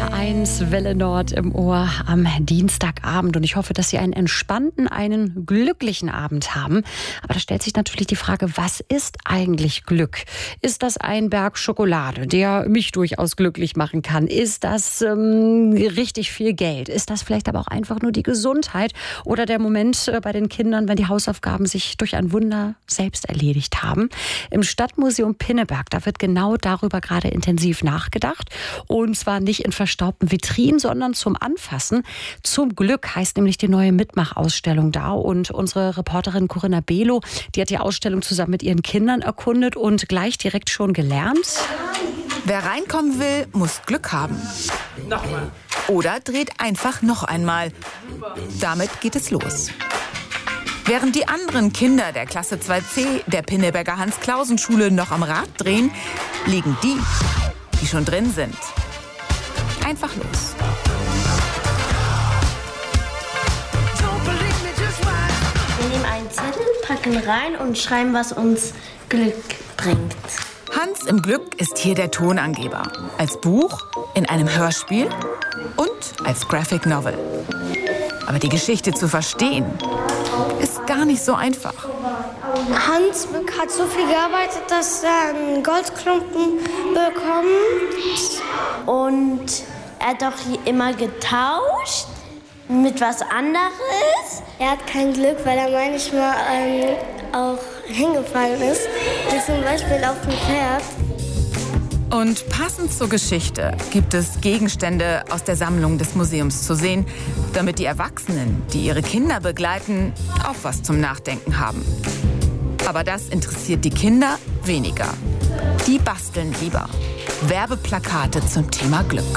NDR 1 Welle Nord im Ohr am Dienstagabend. Und ich hoffe, dass Sie einen entspannten, einen glücklichen Abend haben. Aber da stellt sich natürlich die Frage, was ist eigentlich Glück? Ist das ein Berg Schokolade, der mich durchaus glücklich machen kann? Ist das richtig viel Geld? Ist das vielleicht aber auch einfach nur die Gesundheit oder der Moment bei den Kindern, wenn die Hausaufgaben sich durch ein Wunder selbst erledigt haben? Im Stadtmuseum Pinneberg, da wird genau darüber gerade intensiv nachgedacht. Und zwar nicht in verstaubten Vitrinen, sondern zum Anfassen. Zum Glück heißt nämlich die neue Mitmachausstellung da. Und unsere Reporterin Corinna Below, die hat die Ausstellung zusammen mit ihren Kindern erkundet und gleich direkt schon gelernt. Wer reinkommen will, muss Glück haben. Nochmal. Oder dreht einfach noch einmal. Damit geht es los. Während die anderen Kinder der Klasse 2c der Pinneberger Hans-Clausen-Schule noch am Rad drehen, liegen die schon drin sind. Einfach los. Wir nehmen einen Zettel, packen rein und schreiben, was uns Glück bringt. Hans im Glück ist hier der Tonangeber. Als Buch, in einem Hörspiel und als Graphic Novel. Aber die Geschichte zu verstehen, ist gar nicht so einfach. Hans hat so viel gearbeitet, dass er einen Goldklumpen bekommt. Und er hat doch immer getauscht mit was anderes. Er hat kein Glück, weil er manchmal auch hingefallen ist. Wie zum Beispiel auf dem Pferd. Und passend zur Geschichte gibt es Gegenstände aus der Sammlung des Museums zu sehen, damit die Erwachsenen, die ihre Kinder begleiten, auch was zum Nachdenken haben. Aber das interessiert die Kinder weniger. Die basteln lieber Werbeplakate zum Thema Glück.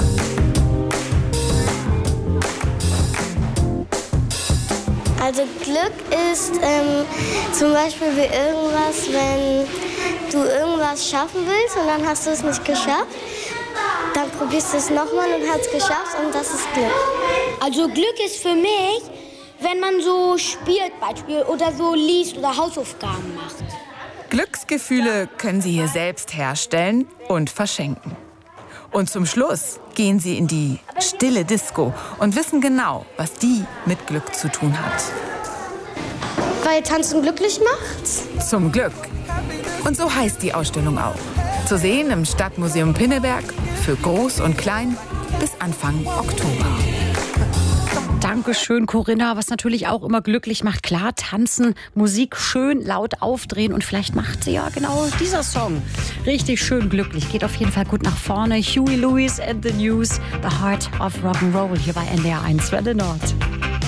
Also Glück ist zum Beispiel wie irgendwas, wenn du irgendwas schaffen willst und dann hast du es nicht geschafft. Dann probierst du es nochmal und hast es geschafft und das ist Glück. Also Glück ist für mich, wenn man so spielt Beispiel oder so liest oder Hausaufgaben macht. Glücksgefühle können Sie hier selbst herstellen und verschenken. Und zum Schluss gehen Sie in die stille Disco und wissen genau, was die mit Glück zu tun hat. Weil Tanzen glücklich macht? Zum Glück. Und so heißt die Ausstellung auch. Zu sehen im Stadtmuseum Pinneberg für Groß und Klein bis Anfang Oktober. Dankeschön, Corinna. Was natürlich auch immer glücklich macht, klar, tanzen, Musik schön laut aufdrehen und vielleicht macht sie ja genau dieser Song richtig schön glücklich. Geht auf jeden Fall gut nach vorne. Huey Lewis and the News, The Heart of Rock'n'Roll hier bei NDR 1 Welle Nord.